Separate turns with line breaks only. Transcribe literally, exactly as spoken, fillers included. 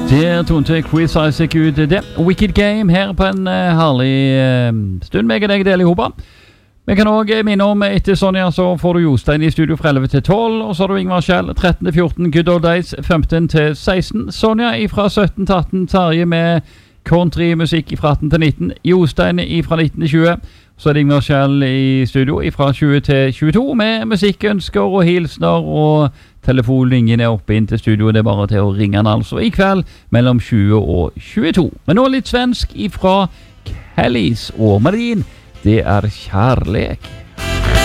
Der tonte Chris Isaac ut det Wicked Game her på en uh, herlig uh, stund med deg del i hopa. Vi kan også minne om etter Sonja så får du Jostein i studio fra elleve til tolv, og så har du Ingvar Kjell tretten til fjorten, Good Old Days femten til seksten, Sonja fra sytten til atten, Terje med countrymusikk fra atten til nitten, Jostein fra nitten til tjue, så er det Ingvar Kjell i studio fra tjue til tjueto med musikkønsker og hilsner, og telefonlinjen er oppe inn til studio, det er bare til å ringe den altså i kveld mellom tjue og tjueto. Men nå litt svensk ifra Kellys og Marin, det er kjærlek.